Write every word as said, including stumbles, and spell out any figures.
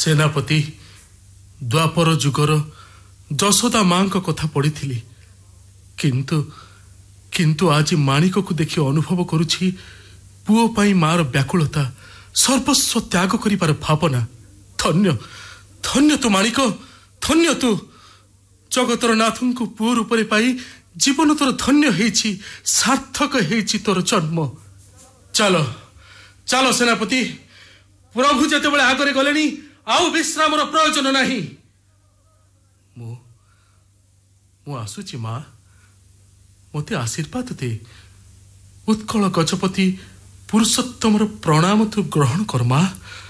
सेनापति द्वापर जुगर जशोदा माँ कथा पढ़ी किंतु किंतु आज माणिक को देखि अनुभव करुछि पुओ पाई मार व्याकुलता सर्वस्व त्याग करिबार भावना। धन्य धन्य तू माणिक, धन्य तू। जगतर नाथ को पुओ रूप पाई जीवन तोर धन्य हेछि, सार्थक हेछि तोर जन्म। चलो चलो सेनापति, प्रभु जते बळे आगरे गलेनी आउ विश्रामर प्रयोजन नाही। मु मु आसुची माँ, मते आशीर्वाद दे। उत्कल गजपति पुरुषोत्तमर प्रणाम तू ग्रहण कर माँ,